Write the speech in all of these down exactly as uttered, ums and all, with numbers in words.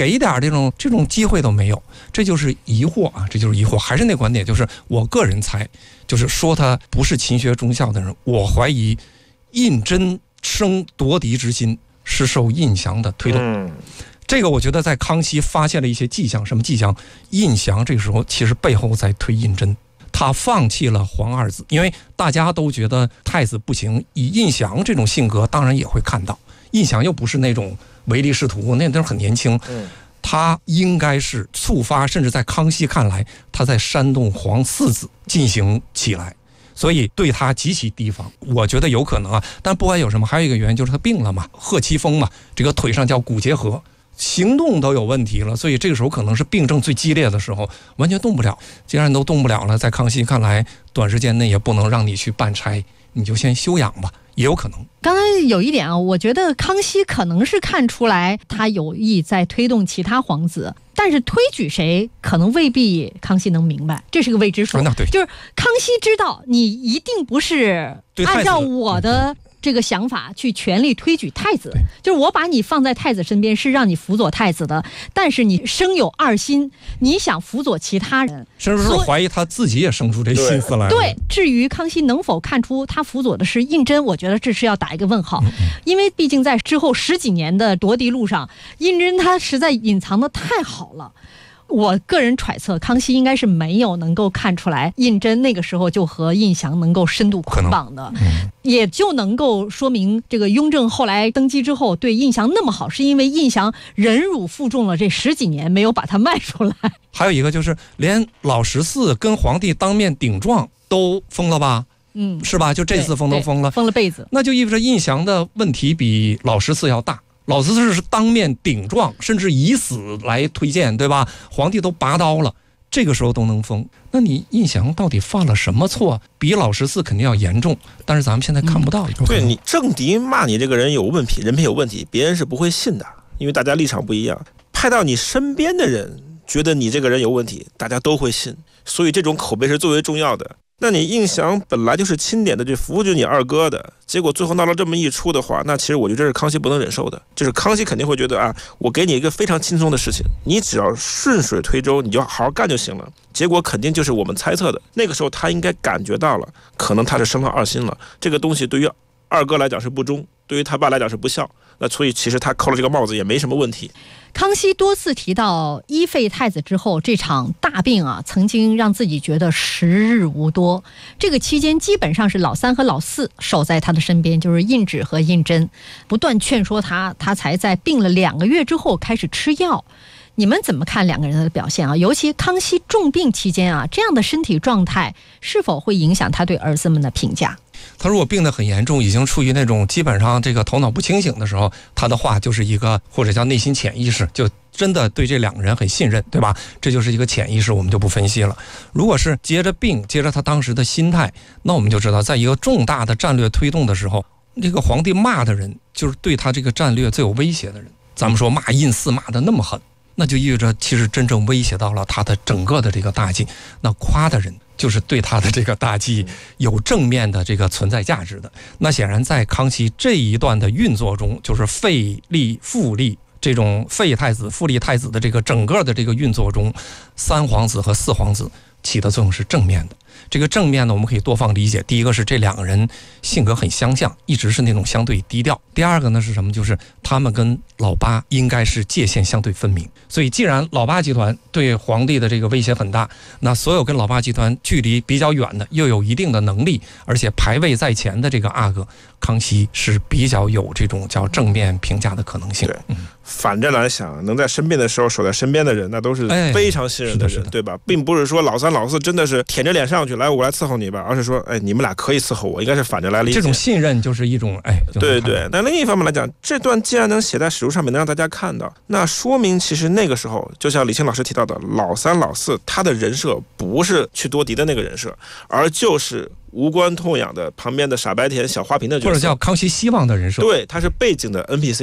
给点这种这种机会都没有，这就是疑惑啊，这就是疑惑。还是那观点，就是我个人猜，就是说他不是勤学忠孝的人，我怀疑胤禛生夺嫡之心是受胤祥的推动。嗯，这个我觉得在康熙发现了一些迹象，什么迹象？胤祥这个时候其实背后在推胤禛，他放弃了皇二子，因为大家都觉得太子不行，以胤祥这种性格，当然也会看到，胤祥又不是那种唯利是图，那都是很年轻，他应该是触发，甚至在康熙看来，他在煽动皇四子进行起来，所以对他极其提防。我觉得有可能啊，但不管有什么，还有一个原因就是他病了嘛，贺七风嘛，这个腿上叫骨结核，行动都有问题了，所以这个时候可能是病症最激烈的时候，完全动不了。既然都动不了了，在康熙看来，短时间内也不能让你去办差，你就先休养吧，也有可能。 刚才有一点啊，我觉得康熙可能是看出来他有意在推动其他皇子，但是推举谁可能未必康熙能明白，这是个未知数。 啊、对， 就是康熙知道你一定不是按照我的这个想法去全力推举太子，就是我把你放在太子身边是让你辅佐太子的，但是你生有二心，你想辅佐其他人， 甚至是怀疑他自己也生出这心思来了。 对，至于康熙能否看出他辅佐的是胤禛，我觉得这是要打一个问号，嗯嗯，因为毕竟在之后十几年的夺嫡路上，胤禛他实在隐藏的太好了。我个人揣测，康熙应该是没有能够看出来胤禛那个时候就和胤祥能够深度捆绑的，嗯，也就能够说明这个雍正后来登基之后对胤祥那么好，是因为胤祥忍辱负重了这十几年，没有把他卖出来。 还有一个就是连老十四跟皇帝当面顶撞都封了吧？嗯，是吧？就这次封都封了， 封了被子， 那就意味着胤祥的问题比老十四要大。老十四是当面顶撞，甚至以死来推荐，对吧？皇帝都拔刀了，这个时候都能封，那你胤祥到底犯了什么错？比老十四肯定要严重，但是咱们现在看不到。 嗯、对，你政敌骂你这个人有问题，人品有问题，别人是不会信的，因为大家立场不一样。派到你身边的人觉得你这个人有问题，大家都会信，所以这种口碑是最为重要的。那你胤祥本来就是钦点的去扶植你二哥的，结果最后闹了这么一出的话，那其实我觉得这是康熙不能忍受的。就是康熙肯定会觉得啊，我给你一个非常轻松的事情，你只要顺水推舟，你就好好干就行了。结果肯定就是我们猜测的，那个时候他应该感觉到了，可能他是生了二心了。这个东西对于二哥来讲是不忠，对于他爸来讲是不孝，那所以其实他扣了这个帽子也没什么问题。 康熙多次提到一废太子之后，这场大病啊，曾经让自己觉得时日无多。这个期间基本上是老三和老四守在他的身边，就是胤祉和胤禛，不断劝说他，他才在病了两个月之后开始吃药。你们怎么看两个人的表现啊？尤其康熙重病期间啊，这样的身体状态是否会影响他对儿子们的评价？ 他如果病得很严重，已经处于那种基本上这个头脑不清醒的时候，他的话就是一个或者叫内心潜意识，就真的对这两个人很信任，对吧？这就是一个潜意识，我们就不分析了。如果是接着病，接着他当时的心态，那我们就知道，在一个重大的战略推动的时候，这个皇帝骂的人就是对他这个战略最有威胁的人。咱们说骂胤祀骂的那么狠，那就意味着其实真正威胁到了他的整个的这个大计。那夸的人就是对他的这个大计有正面的这个存在价值的。那显然在康熙这一段的运作中，就是废立复立这种废太子复立太子的这个整个的这个运作中，三皇子和四皇子起的作用是正面的。这个正面呢，我们可以多方理解。第一个是这两个人性格很相像，一直是那种相对低调。第二个呢是什么？就是他们跟老八应该是界限相对分明。所以既然老八集团对皇帝的这个威胁很大，那所有跟老八集团距离比较远的，又有一定的能力，而且排位在前的这个阿哥，康熙是比较有这种叫正面评价的可能性。 对，嗯、反着来想，能在生病的时候守在身边的人，那都是非常信任的人，哎、对吧？并不是说老三老四真的是舔着脸上去，来我来伺候你吧，而是说，哎，你们俩可以伺候我，应该是反着来理解。 这种信任就是一种，哎， 对对。那另一方面来讲，这段既然能写在史书上面，能让大家看到，那说明其实那个时候，就像李清老师提到的，老三老四他的人设不是去夺嫡的那个人设，而就是无关痛痒的旁边的傻白甜小花瓶的角色， 或者叫康熙希望的人设。 对，他是背景的 N P C。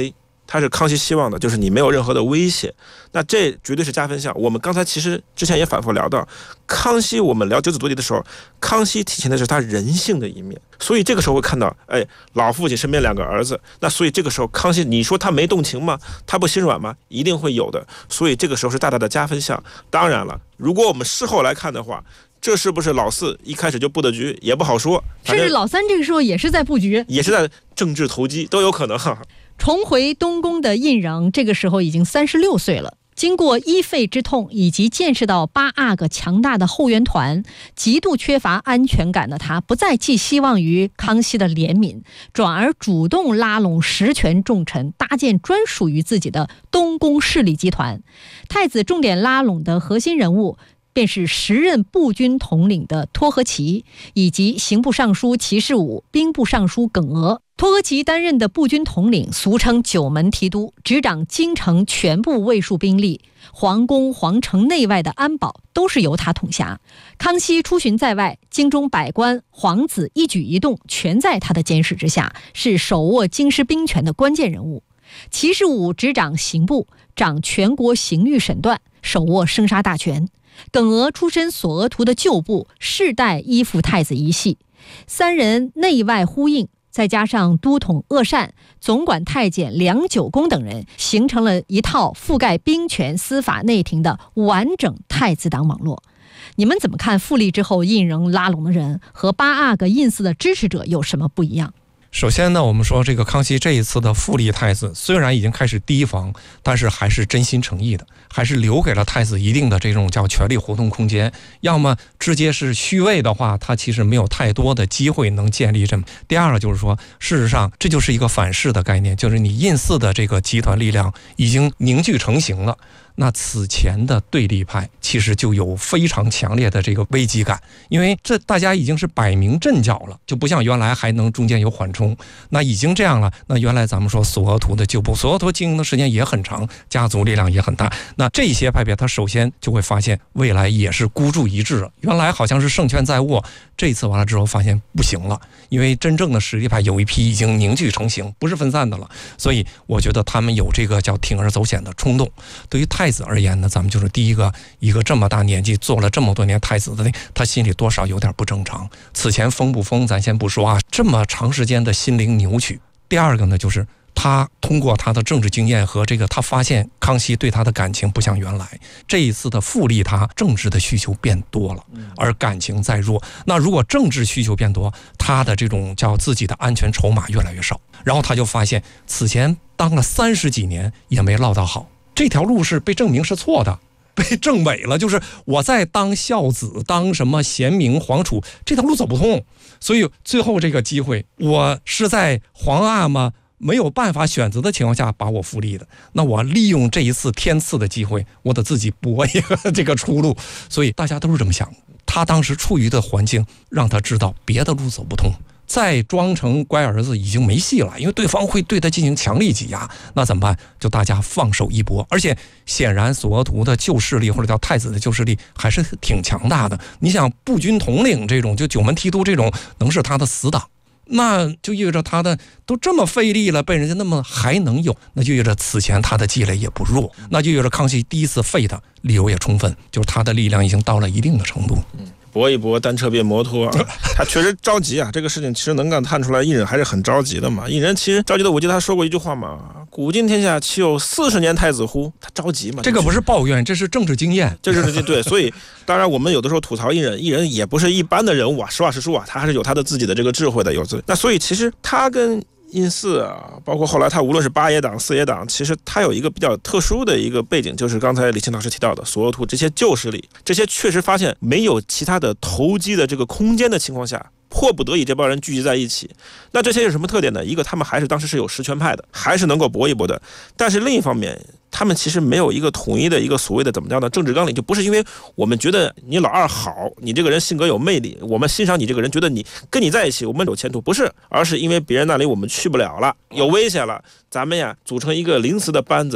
他是康熙希望的，就是你没有任何的威胁，那这绝对是加分项。我们刚才其实之前也反复聊到，康熙我们聊九子夺嫡的时候，康熙体现的是他人性的一面，所以这个时候会看到，哎，老父亲身边两个儿子，那所以这个时候康熙，你说他没动情吗？他不心软吗？一定会有的，所以这个时候是大大的加分项。当然了，如果我们事后来看的话，这是不是老四一开始就布的局也不好说， 甚至老三这个时候也是在布局， 也是在政治投机，都有可能。 重回东宫的胤禛这个时候已经三十六岁了，经过医肺之痛以及见识到八阿哥强大的后援团，极度缺乏安全感的他不再寄希望于康熙的怜悯，转而主动拉拢实权重臣，搭建专属于自己的东宫势力集团。太子重点拉拢的核心人物便是时任步军统领的托和奇，以及刑部尚书齐士武、兵部尚书耿娥。托和奇担任的步军统领，俗称九门提督，执掌京城全部卫戍兵力，皇宫、皇城内外的安保都是由他统辖。康熙出巡在外，京中百官、皇子一举一动全在他的监视之下，是手握京师兵权的关键人物。齐士武执掌刑部，掌全国刑狱审断，手握生杀大权。耿娥出身索额图的旧部，世代依附太子一系，三人内外呼应，再加上都统鄂善、总管太监梁九公等人，形成了一套覆盖兵权、司法、内廷的完整太子党网络。你们怎么看复立之后胤禛拉拢的人和八阿哥胤祀的支持者有什么不一样？ 首先呢，我们说这个康熙这一次的复立太子，虽然已经开始提防，但是还是真心诚意的，还是留给了太子一定的这种叫权力活动空间。要么直接是虚位的话，他其实没有太多的机会能建立这么。第二个就是说，事实上这就是一个反噬的概念，就是你胤祀的这个集团力量已经凝聚成型了。那此前的对立派其实就有非常强烈的这个危机感，因为这大家已经是摆明阵脚了，就不像原来还能中间有缓冲。那已经这样了，那原来咱们说索额图的旧部，索额图经营的时间也很长，家族力量也很大，那这些派别他首先就会发现未来也是孤注一掷，原来好像是胜券在握，这一次完了之后发现不行了，因为真正的实力派有一批已经凝聚成型，不是分散的了，所以我觉得他们有这个叫铤而走险的冲动。对于太子而言呢，咱们就是第一个，一个这么大年纪做了这么多年太子的，他心里多少有点不正常。此前疯不疯咱先不说啊，这么长时间的心灵扭曲。第二个呢，就是他通过他的政治经验和这个，他发现康熙对他的感情不像原来，这一次的复立他政治的需求变多了，而感情在弱。那如果政治需求变多，他的这种叫自己的安全筹码越来越少，然后他就发现此前当了三十几年也没落到好，这条路是被证明是错的，被证伪了，就是我在当孝子，当什么贤明皇储，这条路走不通。所以最后这个机会，我是在皇阿玛没有办法选择的情况下把我复立的，那我利用这一次天赐的机会，我得自己搏一个这个出路。所以大家都是这么想，他当时处于的环境让他知道别的路走不通，再装成乖儿子已经没戏了，因为对方会对他进行强力挤压，那怎么办？就大家放手一搏。而且显然索额图的旧势力或者叫太子的旧势力还是挺强大的，你想步军统领这种，就九门提督这种，能是他的死党，那就意味着他的都这么费力了，被人家那么还能有，那就意味着此前他的积累也不弱，那就意味着康熙第一次废他理由也充分，就是他的力量已经到了一定的程度。 嗯，搏一搏，单车变摩托啊，他确实着急啊。这个事情其实能够看出来，胤禛还是很着急的嘛。胤禛其实着急的，我记得他说过一句话嘛：“古今天下，岂有四十年太子乎？”他着急嘛。 这个不是抱怨，这是政治经验， 这是对。所以，当然我们有的时候吐槽胤禛，胤禛也不是一般的人物啊。实话实说啊，他还是有他的自己的这个智慧的，有自。那所以其实他跟胤祀啊，包括后来他无论是八爷党、四爷党，其实他有一个比较特殊的一个背景，就是刚才李清老师提到的索额图这些旧势力，这些确实发现没有其他的投机的这个空间的情况下，迫不得已这帮人聚集在一起。那这些有什么特点呢？一个，他们还是当时是有实权派的，还是能够搏一搏的。但是另一方面，他们其实没有一个统一的一个所谓的怎么样的政治纲领，就不是因为我们觉得你老二好，你这个人性格有魅力，我们欣赏你这个人，觉得你跟你在一起我们有前途，不是，而是因为别人那里我们去不了了，有危险了，咱们呀组成一个临时的班子。这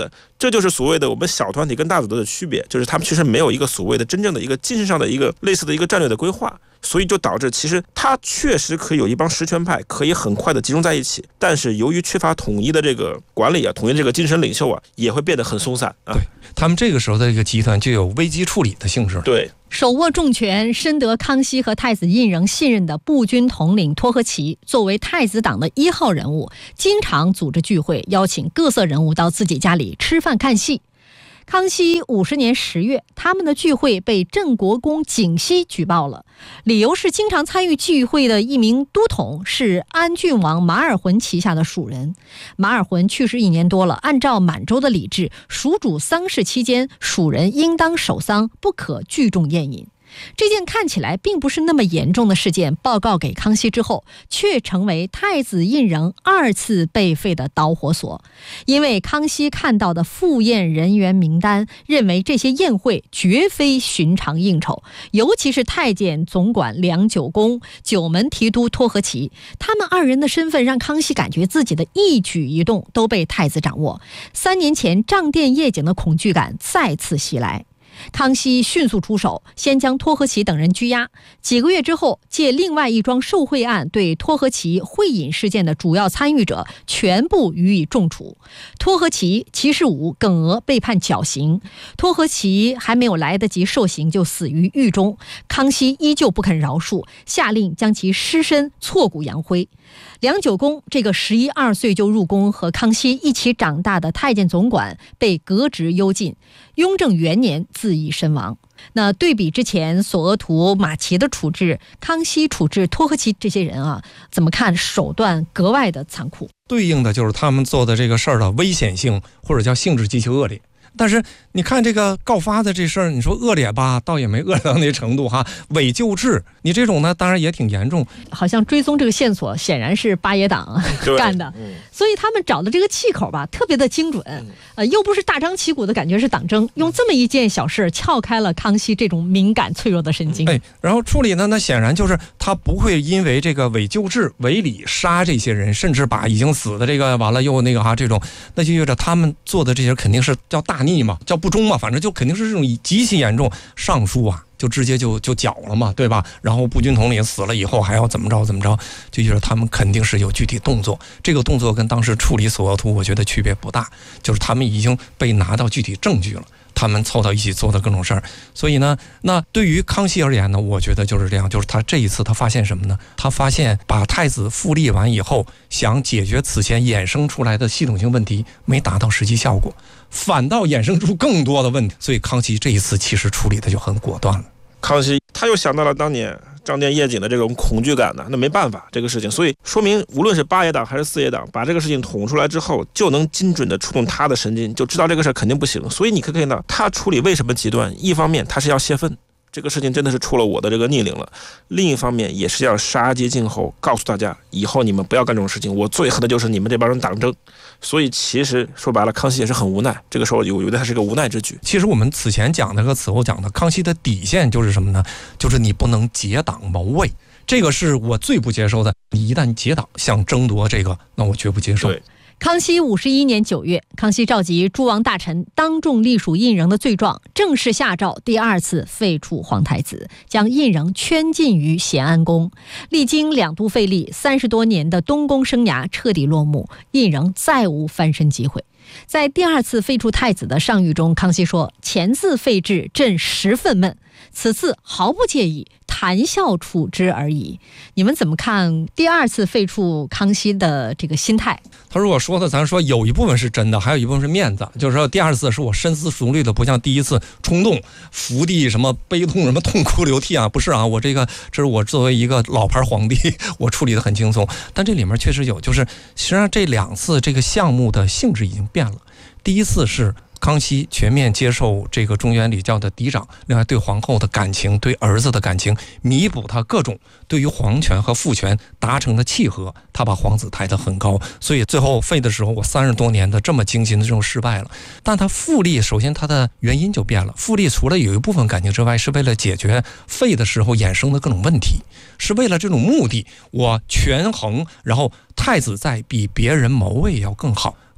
这就是所谓的我们小团体跟大组织的区别，就是他们确实没有一个所谓的真正的一个精神上的一个类似的一个战略的规划，所以就导致其实他确实可以有一帮实权派可以很快的集中在一起，但是由于缺乏统一的这个管理啊，统一这个精神领袖啊，也会变得很松散啊。 对，他们这个时候的这个集团就有危机处理的性质。 对。 手握重权、深得康熙和太子胤禛信任的步军统领托呵齐，作为太子党的一号人物，经常组织聚会，邀请各色人物到自己家里吃饭看戏。康熙五十年十月，他们的聚会被镇国公景熙举报了，理由是经常参与聚会的一名都统是安郡王马尔浑旗下的属人。马尔浑去世一年多了，按照满洲的礼制，属主丧事期间，属人应当守丧，不可聚众宴饮。这件看起来并不是那么严重的事件报告给康熙之后，却成为太子胤禛二次被废的导火索。因为康熙看到的赴宴人员名单，认为这些宴会绝非寻常应酬，尤其是太监总管梁九公、九门提督托呵齐，他们二人的身份让康熙感觉自己的一举一动都被太子掌握。三年前账店夜景的恐惧感再次袭来。康熙迅速出手，先将托呵齐等人拘押。几个月之后，借另外一桩受贿案，对托呵齐贿饮事件的主要参与者全部予以重处。托呵齐、齐士武、耿娥被判绞刑。托呵齐还没有来得及受刑，就死于狱中。康熙依旧不肯饶恕，下令将其尸身挫骨扬灰。梁九公这个十一二岁就入宫和康熙一起长大的太监总管被革职幽禁，雍正元年自缢身亡。那对比之前索额图、马齐的处置，康熙处置托呵齐这些人啊，怎么看手段格外的残酷？ 对应的就是他们做的这个事儿的危险性，或者叫性质极其恶劣。但是你看这个告发的这事儿，你说恶劣吧，倒也没恶劣到那程度哈。伪救治，你这种呢，当然也挺严重。 好像追踪这个线索，显然是八爷党干的，嗯、所以他们找的这个气口吧，特别的精准。呃，又不是大张旗鼓的感觉是党争，用这么一件小事撬开了康熙这种敏感脆弱的神经。 哎，然后处理呢，那显然就是他不会因为这个伪救治、伪礼杀这些人，甚至把已经死的这个完了又那个哈这种，那就意味着他们做的这些肯定是叫大逆嘛，叫不忠嘛，反正就肯定是这种极其严重。上书啊，就直接就就绞了嘛，对吧？然后步军统领死了以后还要怎么着怎么着，就觉得他们肯定是有具体动作。这个动作跟当时处理索额图，我觉得区别不大，就是他们已经被拿到具体证据了。他们凑到一起做的各种事儿，所以呢，那对于康熙而言呢，我觉得就是这样，就是他这一次他发现什么呢？他发现把太子复立完以后，想解决此前衍生出来的系统性问题，没达到实际效果，反倒衍生出更多的问题。所以康熙这一次其实处理的就很果断了。 康熙他又想到了当年账店夜景的这种恐惧感呢，那没办法这个事情，所以说明无论是八爷党还是四爷党，把这个事情捅出来之后，就能精准的触动他的神经，就知道这个事肯定不行。所以你可以看到他处理为什么极端，一方面他是要泄愤，这个事情真的是出了我的这个逆鳞了，另一方面也是要杀鸡儆猴，告诉大家以后你们不要干这种事情，我最恨的就是你们这帮人党争。所以其实说白了，康熙也是很无奈，这个时候有有的他是个无奈之举。 其实我们此前讲的和此后讲的，康熙的底线就是什么呢？就是你不能结党谋位，这个是我最不接受的。你一旦结党想争夺这个，那我绝不接受。 对。 康熙五十一年九月，康熙召集诸王大臣当众隶属胤禛的罪状，正式下诏第二次废黜皇太子，将胤禛圈禁于咸安宫。历经两度废立，三十多年的东宫生涯彻底落幕，胤禛再无翻身机会。在第二次废黜太子的上谕中，康熙说：“前次废制，朕十分闷，此次毫不介意，谈笑处之而已。”你们怎么看第二次废黜康熙的这个心态？ 他如果说的，咱说有一部分是真的，还有一部分是面子。就是说第二次是我深思熟虑的，不像第一次冲动伏地什么悲痛什么痛哭流涕啊，不是啊，我这个这是我作为一个老牌皇帝，我处理的很轻松。但这里面确实有，就是实际上这两次这个项目的性质已经变了。第一次是康熙全面接受这个中原礼教的嫡长，另外对皇后的感情，对儿子的感情，弥补他各种对于皇权和父权达成的契合，他把皇子抬得很高，所以最后废的时候，我三十多年的这么精心的这种失败了。但他复立，首先他的原因就变了，复立除了有一部分感情之外，是为了解决废的时候衍生的各种问题，是为了这种目的，我权衡，然后太子在比别人谋位要更好。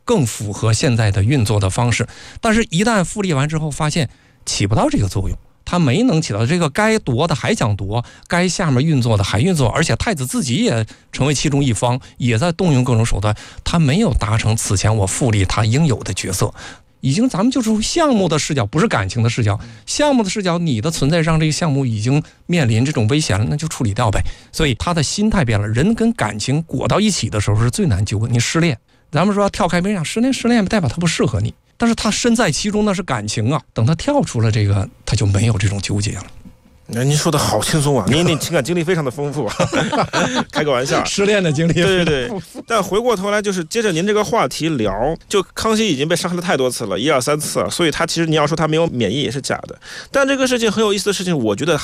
更符合现在的运作的方式。但是，一旦复立完之后，发现起不到这个作用，他没能起到这个该夺的还想夺，该下面运作的还运作，而且太子自己也成为其中一方，也在动用各种手段，他没有达成此前我复立他应有的角色。已经咱们就是项目的视角，不是感情的视角。项目的视角，你的存在让这个项目已经面临这种危险了，那就处理掉呗。所以他的心态变了，人跟感情裹到一起的时候是最难纠葛。你失恋，咱们说跳开没讲失恋，失恋代表他不适合你，但是他身在其中那是感情啊。等他跳出了这个，他就没有这种纠结了。 那您说的好轻松啊，您那情感经历非常的丰富啊，开个玩笑， 失恋的经历， 对对对。但回过头来，就是接着您这个话题聊，就康熙已经被伤害了太多次了，一二三次，所以他其实你要说他没有免疫也是假的。但这个事情很有意思的事情，我觉得